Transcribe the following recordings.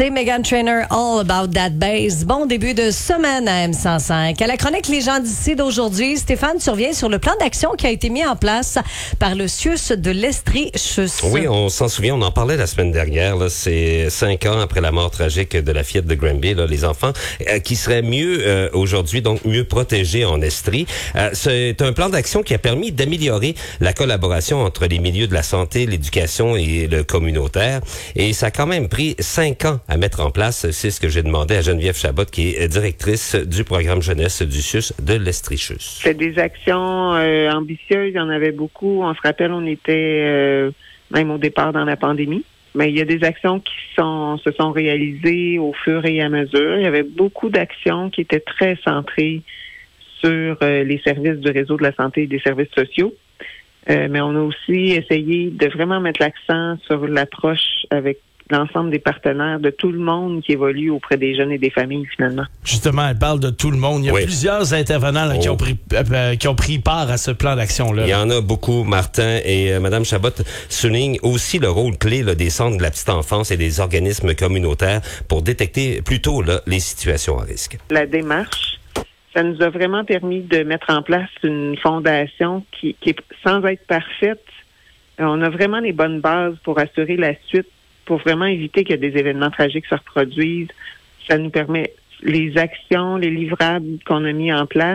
C'est Meghan Trainor, All About That Bass. Bon début de semaine à M105. À la chronique Les gens d'ici d'aujourd'hui, Stéphane survient sur le plan d'action qui a été mis en place par le CIUS de l'Estrie-Chus. Oui, on s'en souvient, on en parlait la semaine dernière. Là, c'est 5 ans après la mort tragique de la fillette de Granby, là, les enfants qui seraient mieux aujourd'hui, donc mieux protégés en Estrie. C'est un plan d'action qui a permis d'améliorer la collaboration entre les milieux de la santé, l'éducation et le communautaire. Et ça a quand même pris 5 ans à mettre en place. C'est ce que j'ai demandé à Geneviève Chabot, qui est directrice du programme jeunesse du CIUS de l'Estrie-Chus. C'est des actions ambitieuses, il y en avait beaucoup. On se rappelle, on était même au départ dans la pandémie. Mais il y a des actions qui se sont réalisées au fur et à mesure. Il y avait beaucoup d'actions qui étaient très centrées sur les services du réseau de la santé et des services sociaux. Mais on a aussi essayé de vraiment mettre l'accent sur l'approche avec l'ensemble des partenaires, de tout le monde qui évolue auprès des jeunes et des familles, finalement. Justement, elle parle de tout le monde. Il y a plusieurs intervenants là, qui ont pris part à ce plan d'action-là. Il y en a beaucoup, Martin, et Mme Chabot souligne aussi le rôle clé là, des centres de la petite enfance et des organismes communautaires pour détecter plus tôt là, les situations à risque. La démarche, ça nous a vraiment permis de mettre en place une fondation qui est, sans être parfaite, on a vraiment les bonnes bases pour assurer la suite, pour vraiment éviter que des événements tragiques se reproduisent. Ça nous permet les actions, les livrables qu'on a mis en place.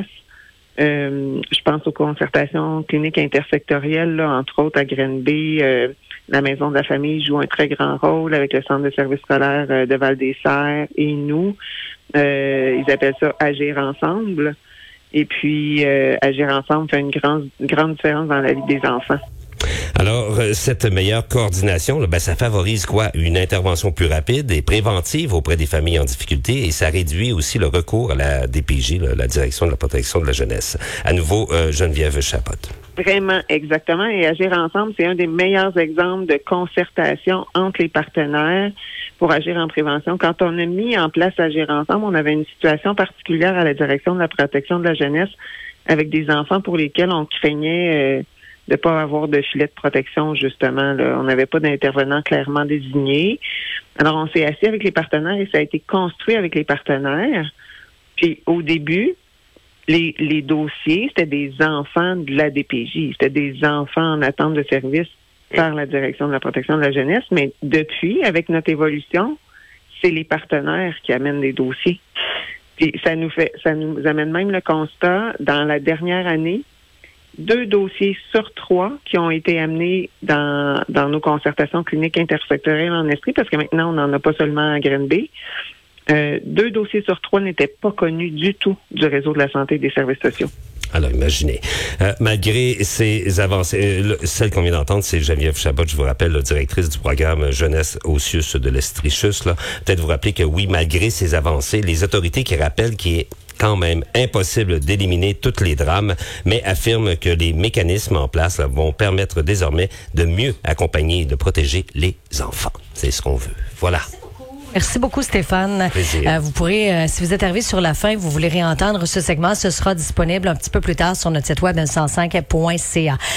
Je pense aux concertations cliniques intersectorielles, là, entre autres à Granby. La Maison de la famille joue un très grand rôle avec le Centre de services scolaires de Val-des-Serres et nous. Ils appellent ça Agir ensemble. Et puis, Agir ensemble fait une grande différence dans la vie des enfants. Alors, cette meilleure coordination, là, ça favorise quoi? Une intervention plus rapide et préventive auprès des familles en difficulté et ça réduit aussi le recours à la DPJ, là, la Direction de la protection de la jeunesse. À nouveau, Geneviève Chabot. Vraiment, exactement. Et Agir ensemble, c'est un des meilleurs exemples de concertation entre les partenaires pour agir en prévention. Quand on a mis en place Agir ensemble, on avait une situation particulière à la Direction de la protection de la jeunesse avec des enfants pour lesquels on craignait de pas avoir de filet de protection, justement. Là. On n'avait pas d'intervenant clairement désigné. Alors, on s'est assis avec les partenaires et ça a été construit avec les partenaires. Puis, au début, les dossiers, c'était des enfants de la DPJ. C'était des enfants en attente de service par la Direction de la protection de la jeunesse. Mais depuis, avec notre évolution, c'est les partenaires qui amènent les dossiers. Puis, ça nous amène même le constat, dans la dernière année, 2 dossiers sur 3 qui ont été amenés dans nos concertations cliniques intersectorielles en Estrie, parce que maintenant, on n'en a pas seulement à Granby. 2 dossiers sur 3 n'étaient pas connus du tout du réseau de la santé et des services sociaux. Alors, imaginez, malgré ces avancées, celle qu'on vient d'entendre, c'est Geneviève Chabot, je vous rappelle, la directrice du programme jeunesse au CIUS de l'Estrie-Chus. Peut-être vous rappeler que oui, malgré ces avancées, les autorités qui rappellent qu'il est quand même impossible d'éliminer tous les drames, mais affirment que les mécanismes en place là, vont permettre désormais de mieux accompagner et de protéger les enfants. C'est ce qu'on veut. Voilà. Merci beaucoup, Stéphane. Vous pourrez, si vous êtes arrivé sur la fin, vous voulez réentendre ce segment, ce sera disponible un petit peu plus tard sur notre site web m105.ca.